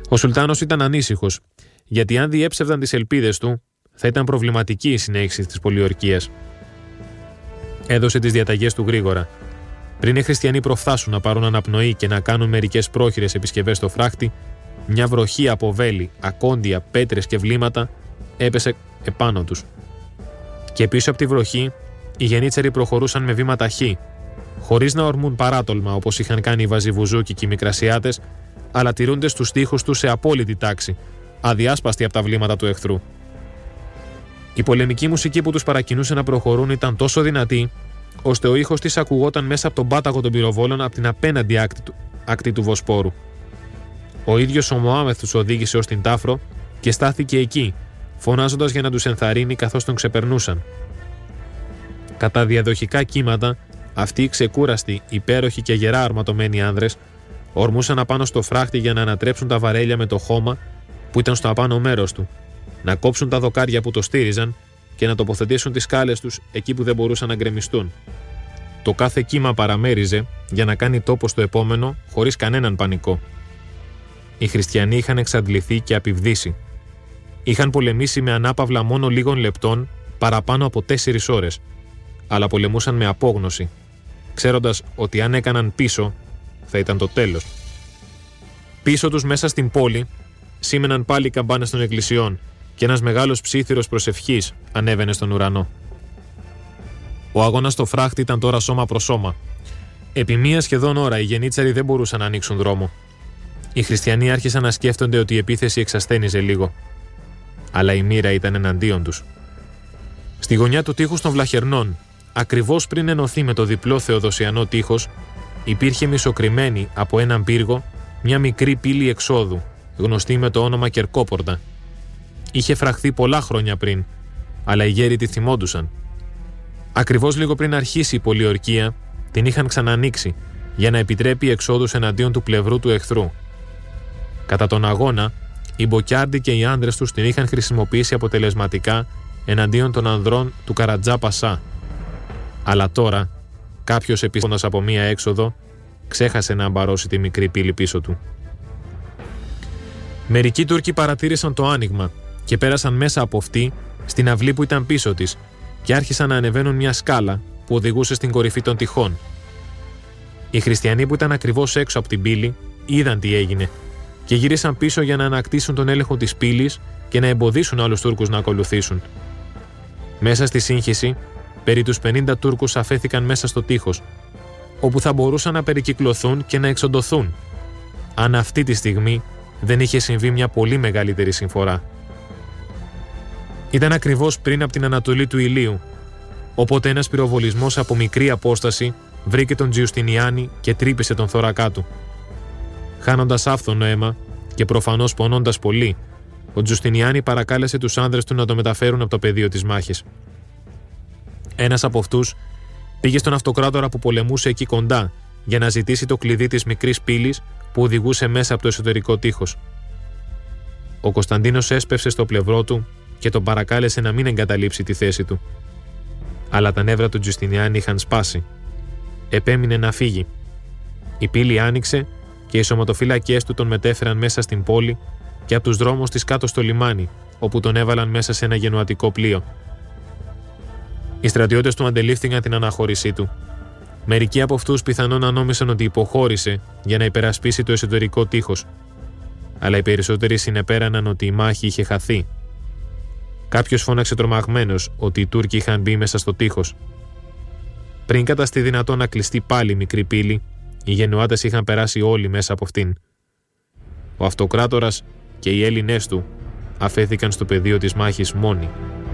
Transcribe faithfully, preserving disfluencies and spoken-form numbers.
Ο Σουλτάνος ήταν ανήσυχος, γιατί αν διέψευδαν τις ελπίδες του, θα ήταν προβληματική η συνέχιση της πολιορκίας. Έδωσε τις διαταγές του γρήγορα. Πριν οι χριστιανοί προφθάσουν να πάρουν αναπνοή και να κάνουν μερικές πρόχειρες επισκευές στο φράχτη, μια βροχή από βέλη, ακόντια, πέτρες και βλήματα έπεσε επάνω τους. Και πίσω από τη βροχή, οι γενίτσεροι προχωρούσαν με βήμα ταχύ, χωρίς να ορμούν παράτολμα όπως είχαν κάνει οι Βαζιβουζούκοι και οι Μικρασιάτες, αλλά τηρούνται στους τοίχους τους σε απόλυτη τάξη, αδιάσπαστοι από τα βλήματα του εχθρού. Η πολεμική μουσική που τους παρακινούσε να προχωρούν ήταν τόσο δυνατή, ώστε ο ήχος της ακουγόταν μέσα από τον πάταγο των πυροβόλων από την απέναντι άκρη του, άκρη του Βοσπόρου. Ο ίδιος ο Μωάμεθ τους οδήγησε ως την Τάφρο και στάθηκε εκεί, φωνάζοντας για να τους ενθαρρύνει καθώς τον ξεπερνούσαν. Κατά διαδοχικά κύματα, αυτοί οι ξεκούραστοι, υπέροχοι και γερά αρματωμένοι άνδρες ορμούσαν απάνω στο φράχτη για να ανατρέψουν τα βαρέλια με το χώμα που ήταν στο απάνω μέρος του, να κόψουν τα δοκάρια που το στήριζαν και να τοποθετήσουν τις σκάλες τους εκεί που δεν μπορούσαν να γκρεμιστούν. Το κάθε κύμα παραμέριζε για να κάνει τόπο στο επόμενο χωρίς κανέναν πανικό. Οι χριστιανοί είχαν εξαντληθεί και απειβδίσει. Είχαν πολεμήσει με ανάπαυλα μόνο λίγων λεπτών παραπάνω από τέσσερις ώρες, αλλά πολεμούσαν με απόγνωση, ξέροντας ότι αν έκαναν πίσω θα ήταν το τέλος. Πίσω τους μέσα στην πόλη σήμαιναν πάλι οι καμπάνες των εκκλησιών και ένας μεγάλος ψίθυρος προσευχής ανέβαινε στον ουρανό. Ο αγώνας στο φράχτη ήταν τώρα σώμα προς σώμα. Επί μία σχεδόν ώρα οι γενίτσαροι δεν μπορούσαν να ανοίξουν δρόμο. Οι χριστιανοί άρχισαν να σκέφτονται ότι η επίθεση εξασθένιζε λίγο. Αλλά η μοίρα ήταν εναντίον τους. Στη γωνιά του τείχους των Βλαχερνών, ακριβώς πριν ενωθεί με το διπλό θεοδοσιανό τείχος, υπήρχε μισοκριμμένη από έναν πύργο μια μικρή πύλη εξόδου, γνωστή με το όνομα Κερκόπορτα. Είχε φραχθεί πολλά χρόνια πριν, αλλά οι γέροι τη θυμόντουσαν. Ακριβώς λίγο πριν αρχίσει η πολιορκία, την είχαν ξανανοίξει για να επιτρέπει εξόδους εναντίον του πλευρού του εχθρού. Κατά τον αγώνα, οι Μποκιάρντοι και οι άντρες τους την είχαν χρησιμοποιήσει αποτελεσματικά εναντίον των ανδρών του Καρατζά Πασά. Αλλά τώρα, κάποιος επιστώνας από μία έξοδο, ξέχασε να αμπαρώσει τη μικρή πύλη πίσω του. Μερικοί Τούρκοι παρατήρησαν το άνοιγμα και πέρασαν μέσα από αυτή στην αυλή που ήταν πίσω της και άρχισαν να ανεβαίνουν μια σκάλα που οδηγούσε στην κορυφή των τυχών. Οι χριστιανοί που ήταν ακριβώς έξω από την πύλη είδαν τι έγινε και γύρισαν πίσω για να ανακτήσουν τον έλεγχο της πύλης και να εμποδίσουν άλλους Τούρκους να ακολουθήσουν. Μέσα στη σύγχυση, περί τους πενήντα Τούρκους αφέθηκαν μέσα στο τείχος, όπου θα μπορούσαν να περικυκλωθούν και να εξοντωθούν, αν αυτή τη στιγμή δεν είχε συμβεί μια πολύ μεγαλύτερη συμφορά. Ήταν ακριβώς πριν από την ανατολή του ηλίου, οπότε ένας πυροβολισμός από μικρή απόσταση βρήκε τον Τζιουστινιάνη και τρύπησε τον θώρακά του. Χάνοντας άφθονο αίμα και προφανώς πονώντας πολύ, ο Τζουστινιάνη παρακάλεσε τους άνδρες του να το μεταφέρουν από το πεδίο της μάχης. Ένας από αυτούς πήγε στον αυτοκράτορα που πολεμούσε εκεί κοντά για να ζητήσει το κλειδί της μικρής πύλης που οδηγούσε μέσα από το εσωτερικό τείχος. Ο Κωνσταντίνος έσπευσε στο πλευρό του και τον παρακάλεσε να μην εγκαταλείψει τη θέση του. Αλλά τα νεύρα του Τζουστινιάνη είχαν σπάσει. Επέμεινε να φύγει. Η πύλη άνοιξε και οι σωματοφύλακές του τον μετέφεραν μέσα στην πόλη και από τους δρόμους της κάτω στο λιμάνι, όπου τον έβαλαν μέσα σε ένα γενουατικό πλοίο. Οι στρατιώτες του αντελήφθηκαν την αναχώρησή του. Μερικοί από αυτούς πιθανόν να νόμισαν ότι υποχώρησε για να υπερασπίσει το εσωτερικό τείχος. Αλλά οι περισσότεροι συνεπέραναν ότι η μάχη είχε χαθεί. Κάποιος φώναξε τρομαγμένος ότι οι Τούρκοι είχαν μπει μέσα στο τείχος. Πριν καταστεί δυνατόν να κλειστεί πάλι η μικρή πύλη, οι Γενουάτες είχαν περάσει όλοι μέσα από αυτήν. Ο αυτοκράτορας και οι Έλληνες του αφέθηκαν στο πεδίο της μάχης μόνοι.